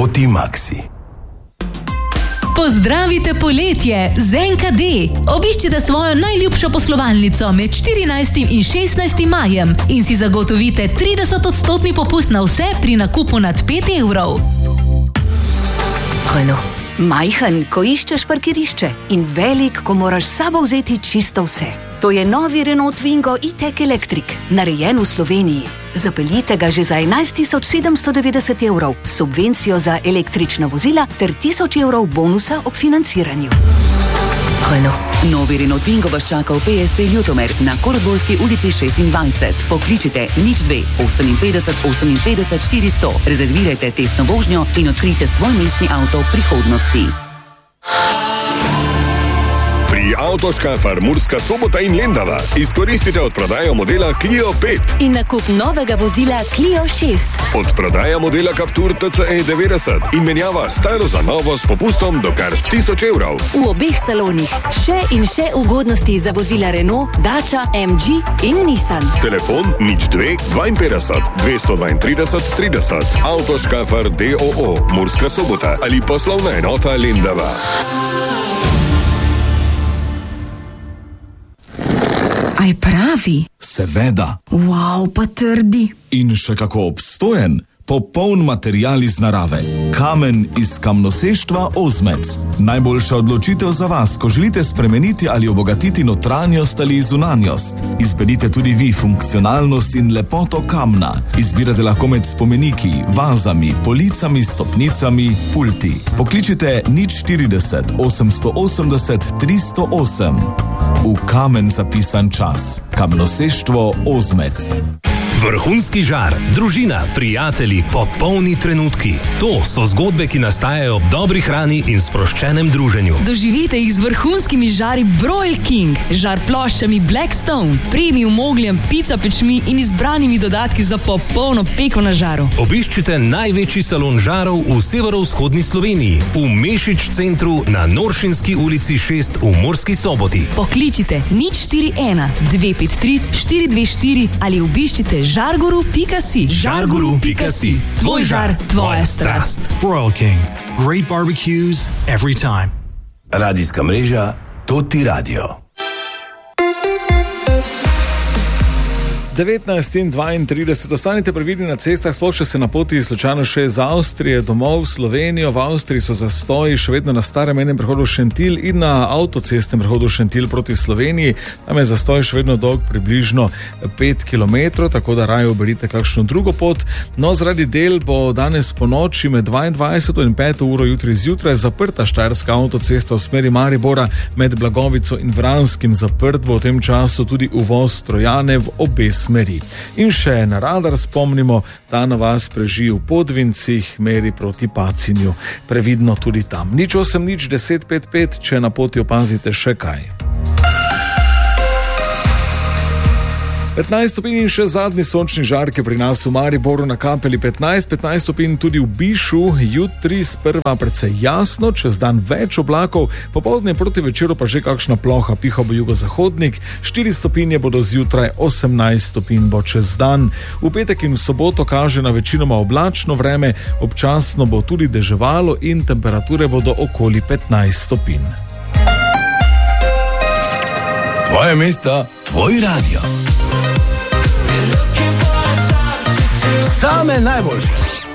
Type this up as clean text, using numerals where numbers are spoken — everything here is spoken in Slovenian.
Toti Maxi. Pozdravite poletje z NKD. Obiščite svojo najljubšo poslovalnico med 14. in 16. majem in si zagotovite 30% popust na vse pri nakupu nad 5 evrov. Renault. Majhen, ko iščeš parkirišče, in velik, ko moraš s sabo vzeti čisto vse. To je novi Renault Twingo E-Tech Electric, narejen v Sloveniji. Zapeljite ga že za 11.790 evrov, s subvencijo za električna vozila ter 1000 evrov bonusa ob financiranju. Renault. Novi Renault Twingo vas čaka v PSC Ljutomer na Koroborski ulici 26. Pokličite 02 58 58 400. Rezervirajte testno vožnjo in odkrijte svoj mestni avto prihodnosti. Pri Avtoškafar Murska Sobota in Lendava izkoristite odprodajo modela Clio 5 in nakup novega vozila Clio 6. Odprodaja modela Captur TCE 90 in menjava staro za novo s popustom do kar 1000 evrov. V obeh salonih še in še ugodnosti za vozila Renault, Dacia, MG in Nissan. Telefon 02 52 232 30. Avtoškafar DOO Murska Sobota ali poslovna enota Lendava. Aj pravi? Seveda. Wow, pa trdi. In še kako obstojen. Popoln material iz narave. Kamen iz kamnoseštva Ozmec. Najboljša odločitev za vas, ko želite spremeniti ali obogatiti notranjost ali zunanjost. Izberite tudi vi funkcionalnost in lepoto kamna. Izbirate lahko med spomeniki, vazami, policami, stopnicami, pulti. Pokličite 040 880 308. V kamen zapisan čas. Kamnoseštvo Ozmec. Vrhunski žar, družina, prijatelji, popolni trenutki. To so zgodbe, ki nastajajo ob dobri hrani in sproščenem druženju. Doživite jih z vrhunskimi žari Broil King, žar ploščami Blackstone, premium ogljem, pizza pečmi in izbranimi dodatki za popolno peko na žaru. Obiščite največji salon žarov v severovzhodni Sloveniji, v Mešič centru na Noršinski ulici 6 v Murski Soboti. Pokličite 041 253 424 ali obiščite žarguru.si. Žarguru.si. Tvoj žar, tvoja strast. Broil King. Great barbecues every time. Radijska mreža Toti Radio. 19 in 32. Ostanite previdni na cestah, sploh če se na poti slučajno še iz Avstrije domov v Slovenijo. V Avstriji so zastoji še vedno na starem mejnem prehodu Šentilj in na avtocestnem prehodu Šentilj proti Sloveniji. Tam je zastoj še vedno dolg približno 5 km, tako da raje uberite kakšno drugo pot. No, zaradi del bo danes po noči med 22 in 5 uro jutri zjutraj zaprta štajerska avtocesta v smeri Maribora med Blagovico in Vranskim. Zaprt bo v tem času tudi uvoz Trojane v obe smeri. In še na radar spomnimo, ta na vas preži v Podvincih, meri proti Pacinju. Previdno tudi tam. 08 10 55, če na poti opazite še kaj. 15 stopinj in še zadnji sončni žarki pri nas v Mariboru na Kapeli 15 stopinj tudi v Bišu, jutri sprva precej jasno, čez dan več oblakov, popoldne proti večeru pa že kakšna ploha, piha bo jugozahodnik, 4 stopinje bodo zjutraj, 18 stopinj bo čez dan. V petek in v soboto kaže na večinoma oblačno vreme, občasno bo tudi deževalo in temperature bodo okoli 15 stopinj. Tvoje mesto, tvoj radio. Same najboljše.